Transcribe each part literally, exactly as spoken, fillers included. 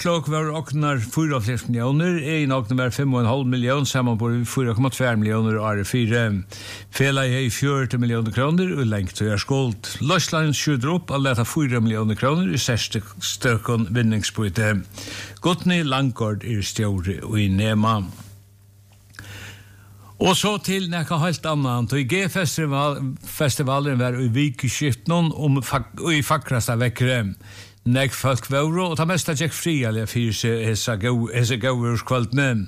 Årslåk var oknar fyra miljoner, en oknar var fem och en halv miljon, samman på fyra komma två miljoner och är fyra. Fela i fjorton miljoner kronor och längt till er skuld. Løsland skjuter upp och leta fyra miljoner kronor i särste stökon vinningsbyte. Gotni Langgård är stjåre och i Nema. Och så till näka helt annan. Då i G-festivalen festivalen var i vikskiften om och i fakrasta veckre. Nek folk var och ta mesta Jack fri eller för sig hesa go hesa go kvällen.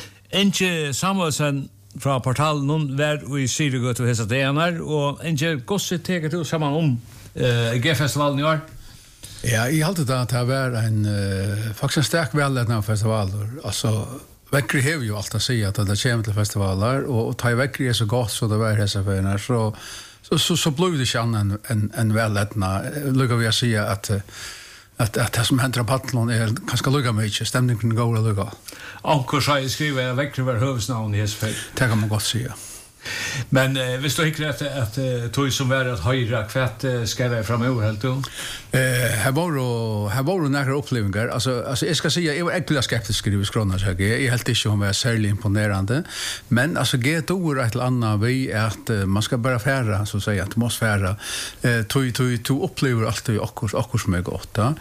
Inte Samuelsen från portalen någon var i Sydgård och hesa denar och inte gosse teget ut samman om eh G-festivalen i år. Ja, I alltid det att det var en uh, faktiskt en stark vällednad festival. Alltså Väckri har ju alltid säga att det kommer till festivaler och, och ta i Väckri är så gott så det var hesa för så så så så blev det ju en en en vällednad. Lugga vi att säga att att att det som händer på Patlan är ganska lugga mycket stämningen går att lugga. Ankor så skriver Väckri var huvudnamn i hesfält. Det kan man gott säga. Men eh, visst du inte att att uh, tog som var att höra kvätt uh, ska det framöver helt då? Eh här var då här var det några upplevelser. Alltså alltså jag ska säga jag var äckligt skeptisk i skrona så jag är helt inte om var särskilt imponerande. Men alltså G två är ett annat vi är att uh, man ska bara färra så att säga atmosfära. Eh tog tog tog upplever allt och också också som är gott då.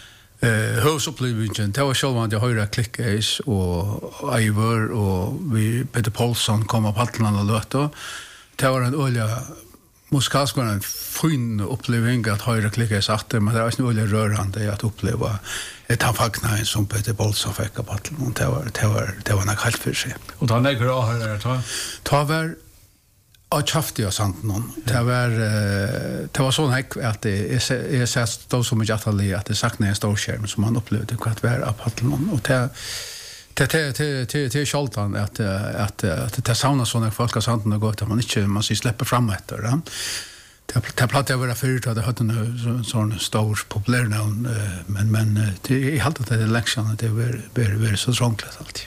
Eh husupplevelsen det var själva jag höra klickas och Ivor och vi Peter Paulsson kom på Patlan och låta. Det var en olja muskalsk var en fin upplevelse att höra klickas efter men det var en olja rörande att uppleva ett anfakna som Peter Paulsson fick på Patlan. Det var det var det var en helt för sig. Och då när jag hörde ta ta var och chafti och sånt någon. Det var det var sån här att det är är så stå så mycket att det att det saknar en stor skärm som man upplevde att vara på Patlan och det det det det det skoltan att att att det sauna såna folk sånt och gott att man inte man sig släpper fram efter det. Det det platta vara förut att det hade en sån stor populär namn men men det är helt att det är lektion att det är är så trångligt alltid.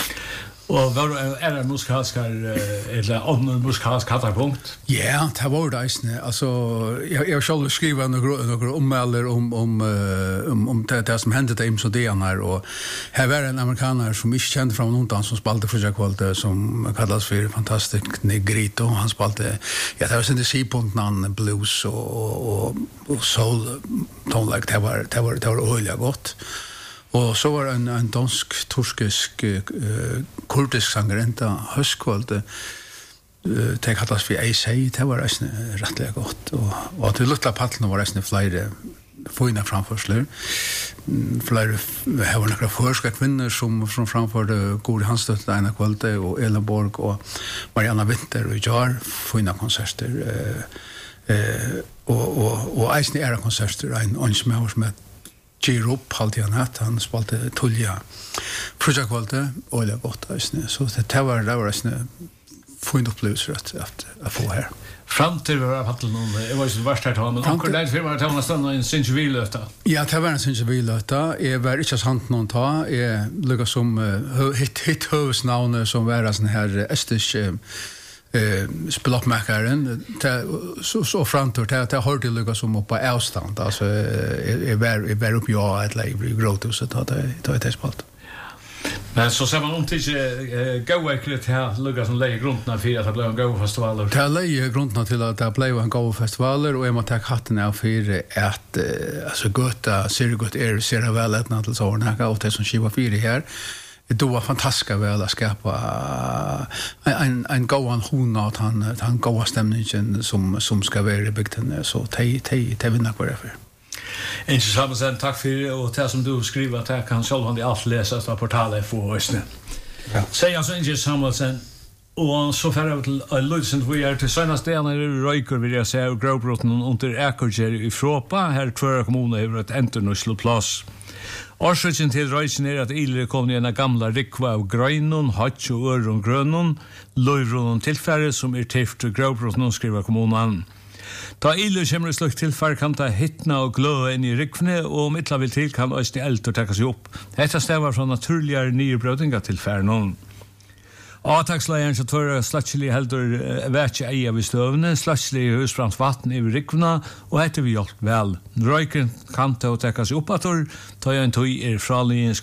Och var är det muskalskar eller annan muskalsk kattarpunkt? Ja, det var det isne. Alltså jag jag skulle skriva några några ommäler om om om om det, det som hände där i så det här och här var en amerikaner som inte kände från någonstans som spelade för sig kvalitet som kallas för Fantastic Negrito. Han spelade ja, det var sen det C-punkt blues och och och soul tonlike det var det var det var öliga gott. Och så var en en dansk turkisk uh, kurdisk sangerenta höskvälde uh, det kallas för A C det var nästan rättligt gott och och det lilla Patlan var nästan flera fina framförslar flera har några förska kvinnor som från framförde god handstöt ena kvällte och Elenborg och Mariana Winter och Jar fina konserter eh uh, och och och Eisne era konserter en onsmör med Ger upp halt jag natt han spalte tulja projektkvalte och det gott alltså så det var det var såna fint upplevelse att att få här fram till våra Patlan det var ju värst här men onkel där för var att stanna en centurilöta. Ja, det var en centurilöta. Jag var inte sant någon ta. Jag lyckas som hit hit husnamn som var sån här estisk eh spelopmäkaren så så framtort att det har det lyckas som på avstånd alltså är är är väl upp jag att lägga growth så att det det är spalt. Men så ser man inte gå ekligt här lyckas som lägger grunderna för att det blir en go festival. Det lägger grunderna till att det blir en go festival och jag måste ta hatten av för att alltså gotta ser gott är ser väl att något så när och det som skiva fyra här. Det var fantastiskt väl att skapa en en goan hona att han att han goa stämningen som som ska vara i bygden så te te te vinna på det för. Inte samma sen tack för och det som du skriver att jag kan själv han det allt läsas på portalen för oss nu. Ja. Säg alltså inte samma sen och så för att lyssna vi är till senaste när det ryker vill jag säga och grovbrotten under Äkerger i Fråpa här två kommuner över ett internationellt plats. Årsøkjen til reisen er at Ilre kom i en gamla rikva av grøynon, hatt og øron grønnon, løyvronon tilfære som er tift og gravbrotten skriver kommunen. Da Ilre kommer et slags tilfære kan ta hittna og gløde inn i rikvene, og om ytla vil til kan øyne eldre tekka seg opp. Dette stevar fra naturligere nye brødinga tilfære noen. Avtaksleieren så tør slatselig heldur vætje eia vid støvne, slatselig husbrant vatten i rikvene, og hette vi hjelpt vel. Røyken kan ta og tekka seg opp at ta en tøy er fraliggens